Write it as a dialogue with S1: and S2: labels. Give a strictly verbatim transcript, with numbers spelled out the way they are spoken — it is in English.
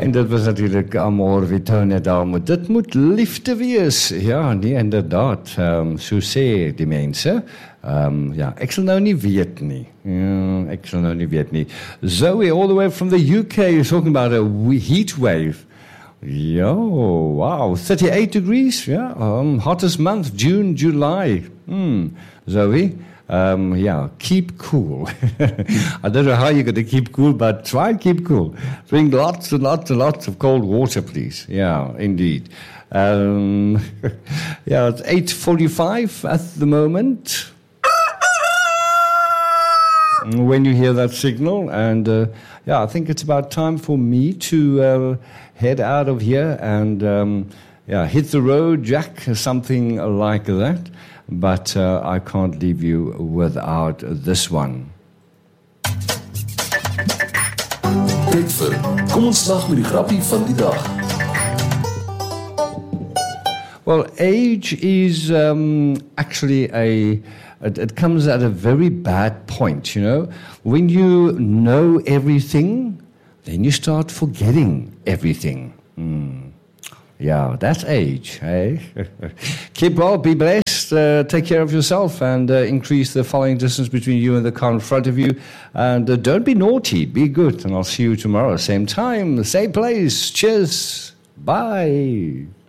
S1: En dit was natuurlijk Amor Vitonia Dalmo. Dit moet liefde wees. Ja, nee, inderdaad. Um, so sê die mense. Um, ja, ek sal nou nie weet nie. Ja, ek sal nou nie weet nie. Zoe, all the way from the U K, is talking about a heat wave. Yo, wow, thirty-eight degrees, yeah, um, hottest month, June, July. Hmm, Zoe, um, yeah, keep cool. I don't know how you're going to keep cool, but try and keep cool. Drink lots and lots and lots of cold water, please. Yeah, indeed. Um, yeah, it's eight forty-five at the moment. When you hear that signal, and uh, yeah, I think it's about time for me to uh, head out of here and um, yeah, hit the road, Jack, something like that. But uh, I can't leave you without this one.
S2: Tyd vir Kom ons slag met die grappie van die dag.
S1: Well, age is um, actually a It, it comes at a very bad point, you know. When you know everything, then you start forgetting everything. Mm. Yeah, that's age, eh? Keep well, be blessed, uh, take care of yourself, and uh, increase the following distance between you and the car in front of you. And uh, don't be naughty, be good. And I'll see you tomorrow, same time, same place. Cheers. Bye.